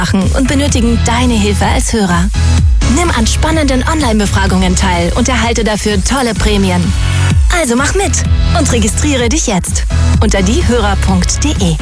machen und benötigen deine Hilfe als Hörer. Nimm an spannenden Online-Befragungen teil und erhalte dafür tolle Prämien. Also mach mit und registriere dich jetzt unter diehörer.de.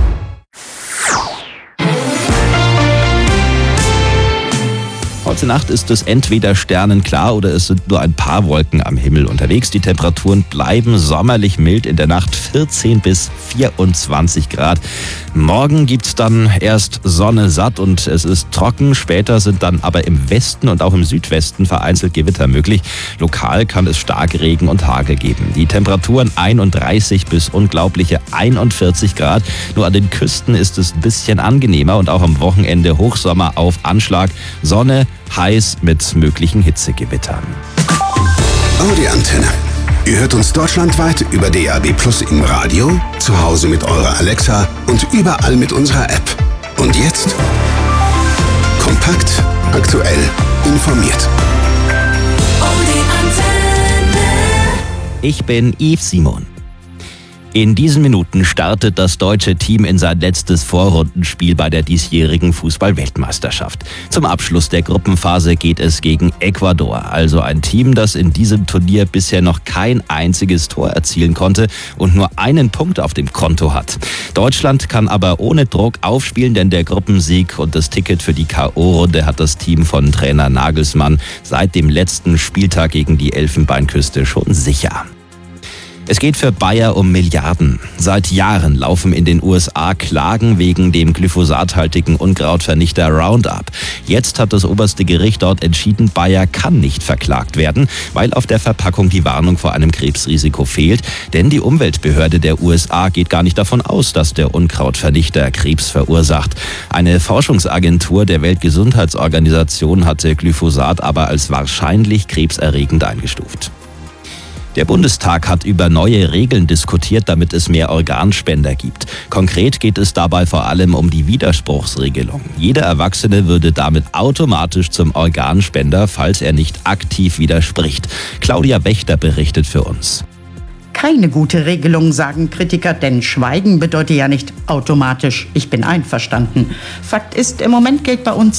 Heute Nacht ist es entweder sternenklar oder es sind nur ein paar Wolken am Himmel unterwegs. Die Temperaturen bleiben sommerlich mild, in der Nacht 14 bis 24 Grad. Morgen gibt's dann erst Sonne satt und es ist trocken. Später sind dann aber im Westen und auch im Südwesten vereinzelt Gewitter möglich. Lokal kann es Starkregen und Hagel geben. Die Temperaturen 31 bis unglaubliche 41 Grad. Nur an den Küsten ist es ein bisschen angenehmer und auch am Wochenende Hochsommer auf Anschlag. Sonne, heiß mit möglichen Hitzegewittern. Audi Antenne. Ihr hört uns deutschlandweit über DAB+ im Radio, zu Hause mit eurer Alexa und überall mit unserer App. Und jetzt kompakt, aktuell, informiert. Audi Antenne. Ich bin Yves Simon. In diesen Minuten startet das deutsche Team in sein letztes Vorrundenspiel bei der diesjährigen Fußball-Weltmeisterschaft. Zum Abschluss der Gruppenphase geht es gegen Ecuador, also ein Team, das in diesem Turnier bisher noch kein einziges Tor erzielen konnte und nur einen Punkt auf dem Konto hat. Deutschland kann aber ohne Druck aufspielen, denn der Gruppensieg und das Ticket für die K.O.-Runde hat das Team von Trainer Nagelsmann seit dem letzten Spieltag gegen die Elfenbeinküste schon sicher. Es geht für Bayer um Milliarden. Seit Jahren laufen in den USA Klagen wegen dem glyphosathaltigen Unkrautvernichter Roundup. Jetzt hat das oberste Gericht dort entschieden, Bayer kann nicht verklagt werden, weil auf der Verpackung die Warnung vor einem Krebsrisiko fehlt. Denn die Umweltbehörde der USA geht gar nicht davon aus, dass der Unkrautvernichter Krebs verursacht. Eine Forschungsagentur der Weltgesundheitsorganisation hatte Glyphosat aber als wahrscheinlich krebserregend eingestuft. Der Bundestag hat über neue Regeln diskutiert, damit es mehr Organspender gibt. Konkret geht es dabei vor allem um die Widerspruchsregelung. Jeder Erwachsene würde damit automatisch zum Organspender, falls er nicht aktiv widerspricht. Claudia Wächter berichtet für uns. Keine gute Regelung, sagen Kritiker, denn Schweigen bedeutet ja nicht automatisch, ich bin einverstanden. Fakt ist, im Moment gilt bei uns